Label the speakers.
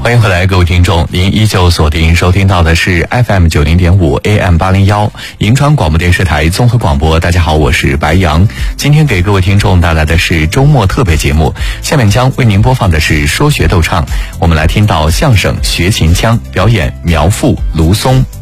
Speaker 1: 欢迎回来，各位听众，您依旧锁定收听到的是 FM90.5 AM 801银川广播电视台综合广播。大家好，我是白杨。今天给各位听众带来的是周末特别节目，下面将为您播放的是说学逗唱。我们来听到相声学秦腔，表演苗阜、卢松。